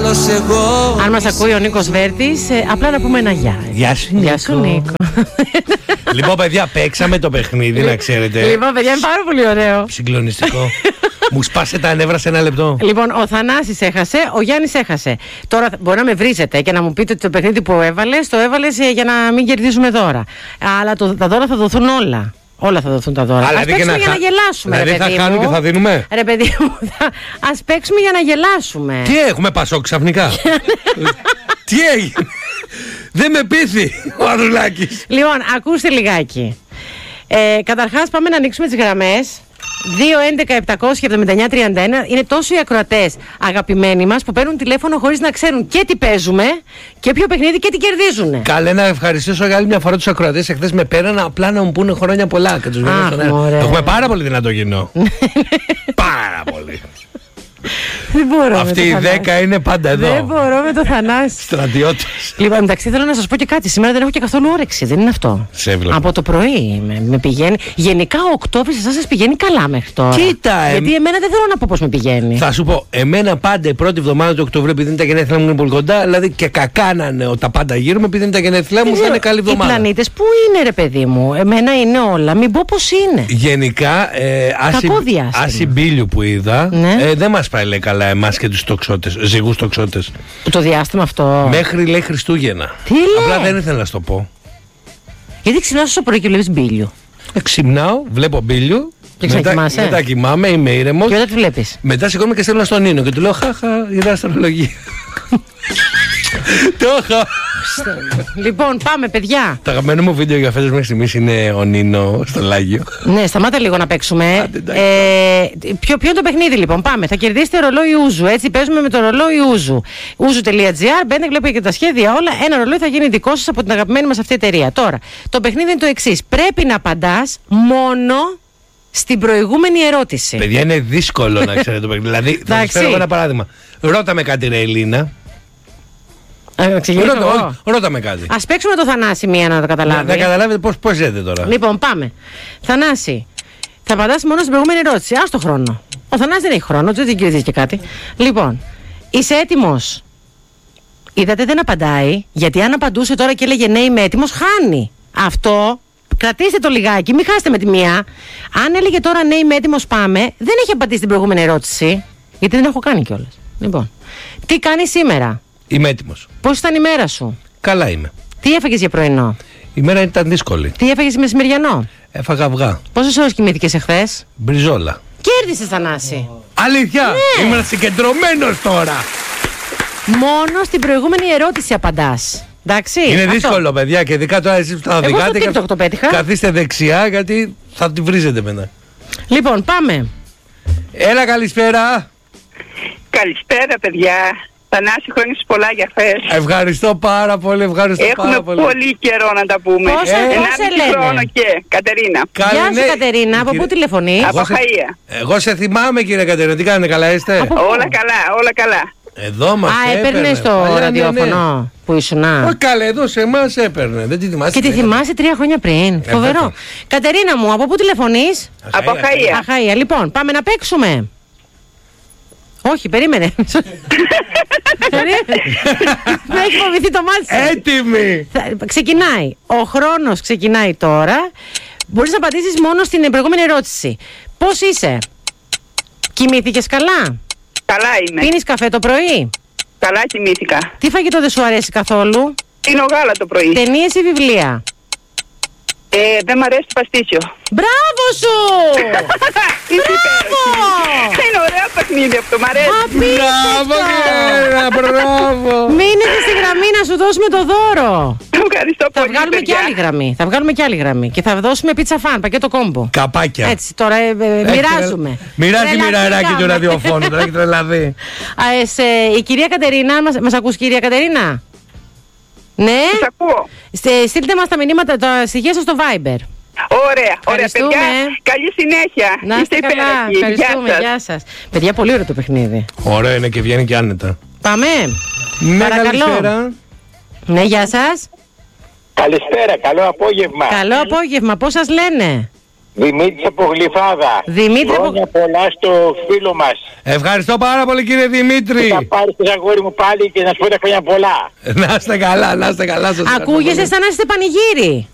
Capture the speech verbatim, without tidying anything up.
άλλος εγώ. Αν μας ακούει ο Νίκος Βέρτης, ε, απλά να πούμε ένα γεια. Γεια σου, Νίκο. Γεια σου, Νίκο. Λοιπόν, παιδιά, παίξαμε το παιχνίδι, να ξέρετε. Λοιπόν, παιδιά, είναι πάρα πολύ ωραίο. Συγκλονιστικό. Μου σπάσε τα νεύρα σε ένα λεπτό. Λοιπόν, ο Θανάσης έχασε, ο Γιάννης έχασε. Τώρα μπορεί να με βρίζετε και να μου πείτε ότι το παιχνίδι που έβαλες, το έβαλες για να μην κερδίζουμε δώρα. Αλλά το, τα δώρα θα δοθούν όλα. Όλα θα δοθούν τα δώρα. Ας Δηλαδή παίξουμε να για χα... να γελάσουμε. Δηλαδή ρε παιδί θα χάνουμε μου. και θα δίνουμε. Ρε παιδί μου, θα... ας παίξουμε για να γελάσουμε. Τι έχουμε, Πασόκ ξαφνικά? Τι έγινε? Δεν με πείθει ο Ανδρουλάκης. Λοιπόν, ακούστε λιγάκι. Ε, καταρχάς πάμε να ανοίξουμε τις γραμμές. δύο έντεκα επτακόσια εβδομήντα εννιά τριάντα ένα. Είναι τόσο οι ακροατές αγαπημένοι μας που παίρνουν τηλέφωνο χωρίς να ξέρουν και τι παίζουμε και ποιο παιχνίδι και τι κερδίζουν. Καλέ, να ευχαριστήσω για άλλη μια φορά τους ακροατές. Εχθές με πέραν απλά να μου πούνε χρόνια πολλά και τους βγαίνω στον αέρα. Έχουμε πάρα πολύ δυνατό κοινό. Πάρα πολύ. Δεν μπορώ. Αυτή η δέκα είναι πάντα εδώ. Δεν μπορώ με το Θανάση. Στρατιώτες. Λοιπόν, εντάξει, θέλω να σας πω και κάτι. Σήμερα δεν έχω και καθόλου όρεξη. Δεν είναι αυτό. Σε έβλεπα. Από το πρωί με, με πηγαίνει. Γενικά ο Οκτώβρης εσάς σας πηγαίνει καλά μέχρι τώρα. Κοίτα, ε... γιατί εμένα δεν θέλω να πω πώς με πηγαίνει. Θα σου πω, εμένα πάντα η πρώτη εβδομάδα του Οκτωβρίου, επειδή είναι τα γενέθλια μου είναι πολύ κοντά, δηλαδή και κακά να είναι τα πάντα γύρω μου, επειδή είναι τα γενέθλια μου, θα είναι καλή εβδομάδα. Οι πλανήτες πού είναι, ρε παιδί μου? Εμένα είναι όλα. Μην πω πώς είναι. Γενικά, ε, άση μπίλιου που είδα, ναι. ε, δεν μας πάει λέει καλά εμάς και τους τοξότες, ζυγούς τοξότες. Το διάστημα αυτό. Μέχρι λέει Χριστούγεννα. Τι λέει? Απλά δεν ήθελα να σου το πω. Γιατί ξυπνάς όσο πρωί και βλέπεις μπίλιο? Ε, ξυπνάω, βλέπω μπίλιο. Και ξανακοιμάσαι. Μετά, μετά κοιμάμαι, είμαι ήρεμος. Και όταν τη βλέπεις? Μετά σηκώνομαι και στέλνω στον Νίνο και του λέω χαχα, είδα αστρολογία. Το είχα. Λοιπόν, πάμε, παιδιά. Το αγαπημένο μου βίντεο για φέτος μέχρι στιγμής είναι ο Νίνο στο Λάγιο. Ναι, σταμάτα λίγο να παίξουμε. ε, ποιο, ποιο είναι το παιχνίδι, λοιπόν? Πάμε. Θα κερδίσετε ρολόι Ούζου. Έτσι, παίζουμε με το ρολόι Ούζου. ούζου τελεία τζι άρ. Μπαίνετε, βλέπετε και τα σχέδια όλα. Ένα ρολόι θα γίνει δικό σας από την αγαπημένη μας αυτή εταιρεία. Τώρα, το παιχνίδι είναι το εξής. Πρέπει να απαντάς μόνο στην προηγούμενη ερώτηση. Παιδιά, είναι δύσκολο να ξέρετε το παιχνίδι. Δηλαδή, θα σας φέρω ένα παράδειγμα. Ρώτα με κάτι, ρε Ελίνα. Ρώτα, ρώτα με κάτι. Ας παίξουμε το Θανάση μία να το καταλάβει. Να, να καταλάβετε πώς, πώς ζείτε τώρα. Λοιπόν, πάμε. Θανάση, θα απαντάς μόνο στην προηγούμενη ερώτηση. Ας το χρόνο. Ο Θανάσης δεν έχει χρόνο, δεν κερδίζει και κάτι. Λοιπόν, είσαι έτοιμος? Είδατε, δεν απαντάει. Γιατί αν απαντούσε τώρα και έλεγε ναι, είμαι έτοιμος, χάνει. Αυτό, κρατήστε το λιγάκι, μην χάσετε με τη μία. Αν έλεγε τώρα ναι, είμαι έτοιμος, πάμε, δεν έχει απαντήσει την προηγούμενη ερώτηση. Γιατί δεν έχω κάνει κιόλας. Λοιπόν, τι κάνεις σήμερα? Είμαι έτοιμος. Πώς ήταν η μέρα σου? Καλά είμαι. Τι έφαγες για πρωινό? Η μέρα ήταν δύσκολη. Τι έφαγες μεσημεριανό? Έφαγα αυγά. Πόσες ώρες κοιμήθηκες εχθές? Μπριζόλα. Κέρδισες, Θανάση. Αλήθεια? Ναι. Ήμουν συγκεντρωμένος τώρα. Μόνο στην προηγούμενη ερώτηση απαντάς. Εντάξει. Είναι αυτό. δύσκολο, παιδιά, και ειδικά τώρα εσείς που θα οδηγάτε. Εγώ στο TikTok το πέτυχα. Καθίστε δεξιά, γιατί θα τη βρίζετε μετά. Λοιπόν, πάμε. Έλα, καλησπέρα. Καλησπέρα, παιδιά. Θανάση, χρόνια σου πολλά για χθες. Ευχαριστώ πάρα πολύ, ευχαριστώ Έχουμε πάρα πολύ. Έχουμε πολύ καιρό να τα πούμε. Πόσα, ε, ενάμιση χρόνο και. Κατερίνα. Καλή, Γεια σου, ναι. Κατερίνα. Από κύριε... πού τηλεφωνείς? Από Χαΐα. Εγώ σε θυμάμαι, κύριε Κατερίνα. Τι κάνετε, καλά είστε? Από όλα καλά, όλα καλά. Εδώ μας Α, έπαιρνε. έπαιρνε στο Παλιά, ραδιόφωνο ναι, ναι. που ήσουν. Όχι, καλά, εδώ σε εμάς έπαιρνε. Δεν τη θυμάσαι? Και τη θυμάσαι τρία χρόνια πριν. Ε, Φοβερό. βέβαια. Κατερίνα μου, από πού τηλεφωνείς? Από Χαΐα. Χαΐα. Λοιπόν, πάμε να παίξουμε. Όχι, περίμενε. Δεν έχει φοβηθεί το μάτι. Έτοιμη. Ξεκινάει. Ο χρόνος ξεκινάει τώρα. Μπορείς να απαντήσεις μόνο στην προηγούμενη ερώτηση. Πώς είσαι? Κοιμήθηκες καλά? Καλά είμαι. Πίνεις καφέ το πρωί? Καλά κοιμήθηκα. Τι φαγητό δεν σου αρέσει καθόλου? Πίνω γάλα το πρωί. Ταινίες ή βιβλία? Ε, δεν μ' αρέσει το παστίτσιο. Μπράβο σου! Μπράβο! Είναι ωραίο παιχνίδι αυτό, μ' αρέσει. Μπράβο, Κατερίνα, μπράβο. Μείνετε στη γραμμή να σου δώσουμε το δώρο. Ευχαριστώ Θα πολύ, βγάλουμε παιδιά. και άλλη γραμμή. Θα βγάλουμε και άλλη γραμμή. Και θα δώσουμε πίτσα φαν, πακέτο κόμπο. Καπάκια. Έτσι, τώρα ε, ε, μοιράζουμε. Μοιράζει μοιραράκι του ραδιοφώνου, τώρα έχει τρελαθεί. Α, ε, σε, η κυρία Κατερίνα, μας, μας ακούς, κυρία Κατερίνα? Ναι. Σας ακούω. Στε, στείλτε μας τα μηνύματα, τα στοιχεία σας στο Viber. Ωραία, ωραία παιδιά. Καλή συνέχεια. Να είστε καλά. Ευχαριστούμε. Γεια σας. Γεια σας. Παιδιά, πολύ ωραίο το παιχνίδι. Ωραίο είναι και βγαίνει και άνετα. Πάμε. Ναι, παρακαλώ. καλησπέρα. Ναι, γεια σας. Καλησπέρα, καλό απόγευμα. Καλό απόγευμα. Πώς σας λένε? Δημήτρης από Γλυφάδα. Δημήτρη Χρόνια από... πολλά στο φίλο μας. Ευχαριστώ πάρα πολύ κύριε Δημήτρη. Θα πάρεις το αγόρι μου πάλι και να σου πω τα χρόνια πολλά. Να είστε καλά, να είστε καλά σας. Ακούγεσαι σαν να είστε πανηγύρι.